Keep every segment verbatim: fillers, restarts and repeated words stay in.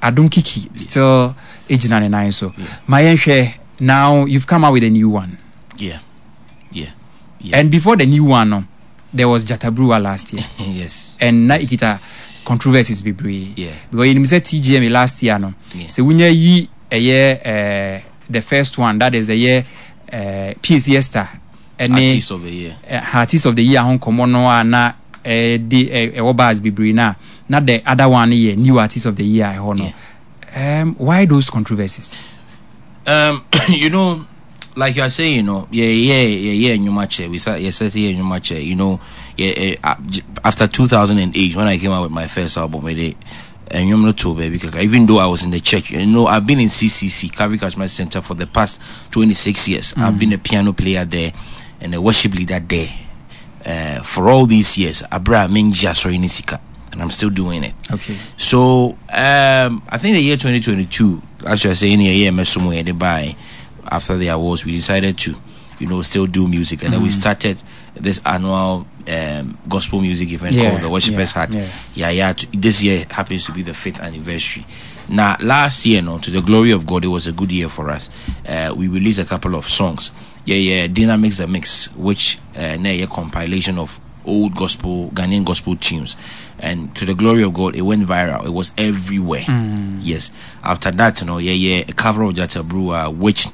Adum Kiki yes. still age ninety-nine. So yeah. Mayenhwe, now you've come out with a new one. Yeah, yeah, yeah. And before the new one, no, there was Jatabrua last year. Yes. And now ikita controversies be brave. Yeah. Because you said T G M last year, no. Yeah. So when you a year, uh, the first one that is a year, uh, P C S star. Artist of the year. Uh, artist of the year, Hong Kong, no, and na the Obas be brave now. Not the other one year, new artist of the year. I honor. Yeah. Um, why those controversies? Um, you know. Like you are saying, you know, yeah, yeah, yeah, yeah, in your match, we said, yes, yeah, in your match, you know, yeah, uh, after two thousand eight, when I came out with my first album, with it, and you're not too baby, because even though I was in the church, you know, I've been in C C C, Calvary Charismatic Center, for the past twenty-six years. Mm. I've been a piano player there and a worship leader there. Uh, for all these years, Abra Minja Sorinisika, and I'm still doing it. Okay. So, um, I think the year twenty twenty-two, as you're saying, a year, Mesumo, they buy. After the awards, we decided to, you know, still do music, and mm. then we started this annual um, gospel music event yeah, called the Worshipers' yeah, Heart. Yeah, yeah, yeah. To, this year happens to be the fifth anniversary. Now, last year, no, to the glory of God, it was a good year for us. Uh, we released a couple of songs. Yeah, yeah. Dynamics the Mix, which uh, a compilation of old gospel, Ghanaian gospel tunes, and to the glory of God, it went viral. It was everywhere. Mm. Yes. After that, you know, yeah, yeah, a cover of Jatabrua, which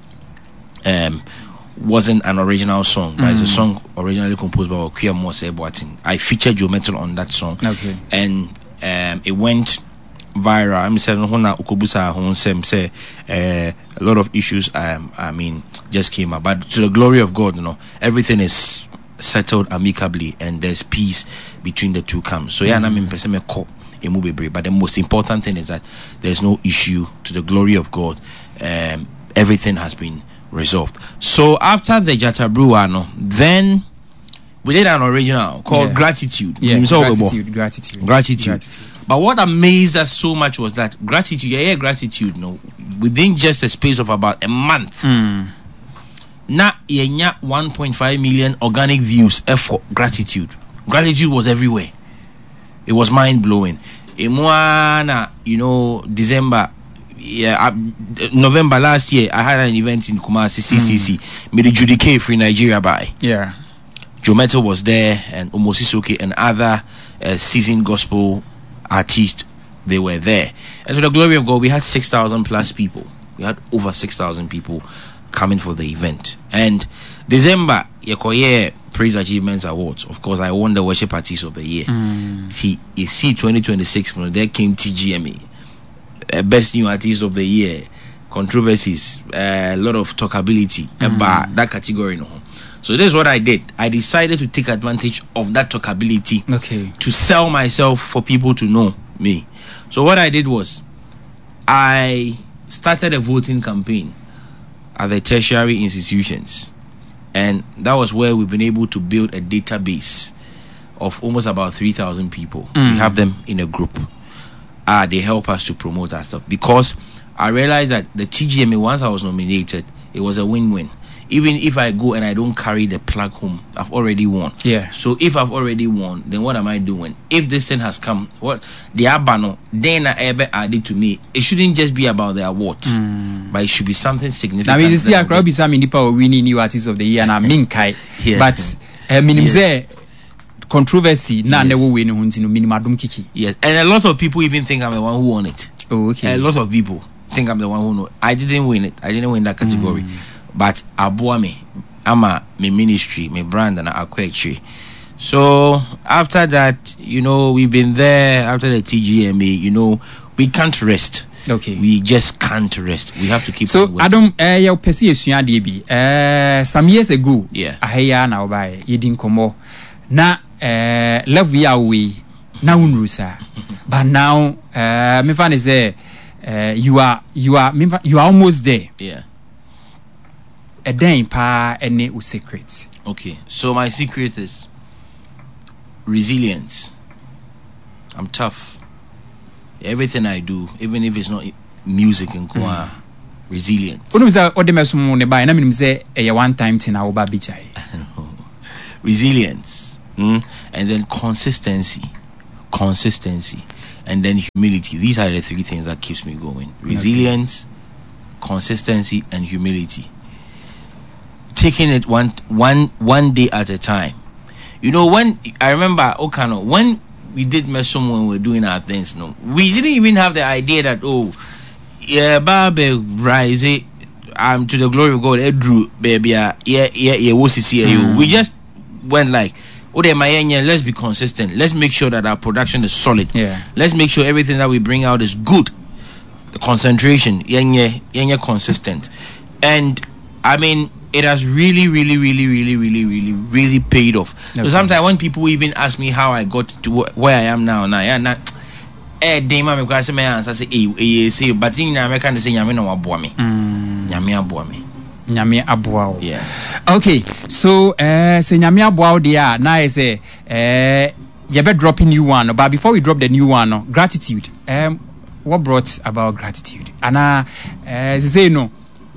Um, wasn't an original song, but mm. it's a song originally composed by Okia Mose Boatin. I featured Joe Metal on that song, okay, and um, it went viral. I'm saying, "Hona ukubusa hon sem say a lot of issues. Um, I mean, just came up, but to the glory of God, you know, everything is settled amicably, and there's peace between the two camps. So yeah, mm. I mean, person me call but the most important thing is that there's no issue. To the glory of God, um, everything has been resolved. So after the Jatabrua, no, then we did an original called yeah. Gratitude. Yeah, gratitude, gratitude, gratitude, gratitude. But what amazed us so much was that gratitude, yeah, yeah gratitude, no, within just a space of about a month, mm. na yenya one point five million organic views for Gratitude. Gratitude was everywhere. It was mind blowing. Imwana, you know, December. Yeah, uh, November last year, I had an event in Kumasi, C C C. Mm. Made Judy K free Nigeria by. Yeah. Joe Metal was there, and Omosisoke and other uh, seasoned gospel artists, they were there. And to the glory of God, we had six thousand plus people. We had over six thousand people coming for the event. And December, Yekoye Praise Achievements Awards. Of course, I won the Worship Artist of the Year. Mm. See, you see, twenty twenty-six, there came T G M A. Uh, best new artist of the year, controversies, a uh, lot of talkability mm. about that category. No, so this is what I did. I decided to take advantage of that talkability, okay, to sell myself for people to know me. So what I did was, I started a voting campaign at the tertiary institutions, and that was where we've been able to build a database of almost about three thousand people. Mm. We have them in a group. Uh, they help us to promote our stuff, because I realized that the T G M A, once I was nominated, it was a win-win. Even if I go and I don't carry the plug home, I've already won. Yeah. So if I've already won, then what am I doing? If this thing has come, what the abano, then I ever added to me, it shouldn't just be about the award, mm. but it should be something significant. I mean, you see, I could be some people winning new artist of the year, and I mean, Kai, yeah. but I mean, yeah. controversy now never win minimum kiki. Yes, and a lot of people even think I'm the one who won it. Oh, okay. A lot of people think I'm the one who know. I didn't win it. I didn't win that category. Mm. But Abuame, me, I'm a my ministry, my brand, and I quite. So after that, you know, we've been there after the T G M A. You know, we can't rest. Okay, we just can't rest. We have to keep. So Adam, uh, your P C S D B. Uh, some years ago, yeah, I hear now by you didn't come more. Na uh, love we are we now unrusa, but now uh, me find is there. Uh, you are you are you are almost there. Yeah. A day pa any secret. Okay, so my secret is resilience. I'm tough. Everything I do, even if it's not music and mm. resilience. What was that? What the mess on the buy? I mean, say a one time thing. I will be jai. Resilience, mm? And then consistency, consistency, and then humility. These are the three things that keeps me going: resilience, okay. consistency, and humility. Taking it one one one day at a time. You know, when I remember Okano, when we did mess someone when we were doing our things, no, we didn't even have the idea that, oh, yeah, baby, rise it, um, to the glory of God, Edru, baby, yeah, yeah, yeah, what's it here? Mm. We just went like, oh, let's be consistent. Let's make sure that our production is solid. Yeah. Let's make sure everything that we bring out is good. The concentration, yeah, yeah, yeah, consistent. And I mean, it has really, really, really, really, really, really, really paid off. Okay. So sometimes when people even ask me how I got to where I am now, now, yeah, not eh, they might because I answer say, eh, say, but in America they say, "Yami no abua me, Yami abua me, Yami abua." Yeah. Okay, so eh, say Yami abua there. Now I say, eh, you better drop a new one. But before we drop the new one, no, gratitude. Um, what brought about gratitude? And uh, eh, say no.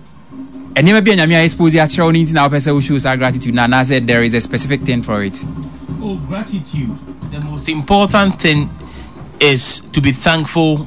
And never be an Yami expose your children now. Person who shows our gratitude. Now, I said there is a specific thing for it. Oh, gratitude. The most important thing is to be thankful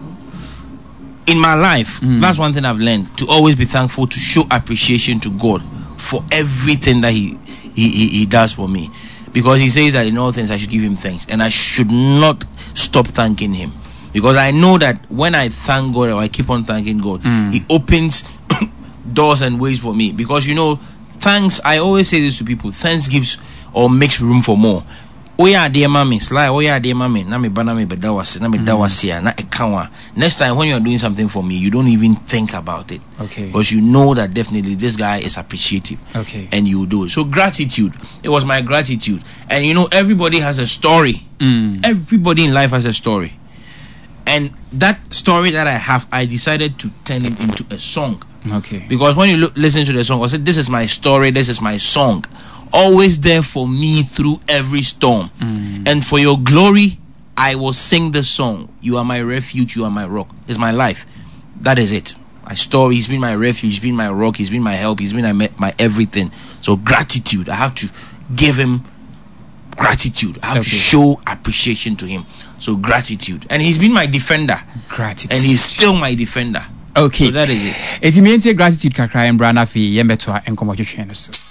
in my life. Mm. That's one thing I've learned, to always be thankful, to show appreciation to God for everything that he, he, he, he does for me. Because he says that in all things I should give him thanks. And I should not stop thanking him. Because I know that when I thank God, or I keep on thanking God, mm. he opens doors and ways for me. Because you know, thanks, I always say this to people, thanks gives or makes room for more. Oh yeah, dear mommy, sly, oh yeah, dear mommy, na me bana me bedawasi, na me dawasi, na ekawa. Next time when you are doing something for me, you don't even think about it. Okay. Because you know that definitely this guy is appreciative. Okay. And you do it. So gratitude. It was my gratitude. And you know, everybody has a story. Mm. Everybody in life has a story. And that story that I have, I decided to turn it into a song. Okay. Because when you look, listen to the song, I said, this is my story, this is my song. Always there for me through every storm. Mm. And for your glory, I will sing the song. You are my refuge, you are my rock. It's my life. That is it. My story, he's been my refuge, he's been my rock, he's been my help, he's been my, my everything. So gratitude, I have to give him gratitude. I have okay. to show appreciation to him. So gratitude. And he's been my defender. Gratitude. And he's still my defender. Okay. So that is it. It means gratitude kakra and brana fi yembeto and komo twetwe no so.